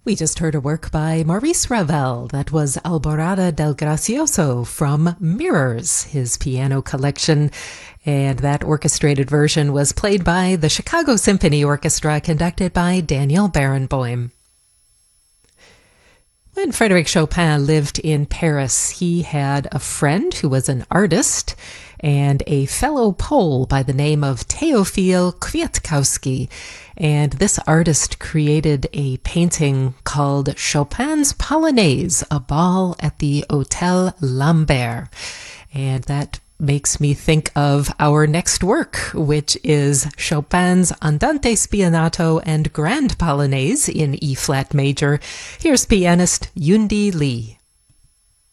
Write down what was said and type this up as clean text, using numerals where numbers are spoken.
We just heard a work by Maurice Ravel. That was Alborada del Gracioso from Mirrors, his piano collection. And that orchestrated version was played by the Chicago Symphony Orchestra, conducted by Daniel Barenboim. When Frédéric Chopin lived in Paris, he had a friend who was an artist and a fellow Pole by the name of Teofil Kwiatkowski. And this artist created a painting called Chopin's Polonaise, a ball at the Hôtel Lambert. And that makes me think of our next work, which is Chopin's Andante Spianato and Grand Polonaise in E-flat major. Here's pianist Yundi Lee.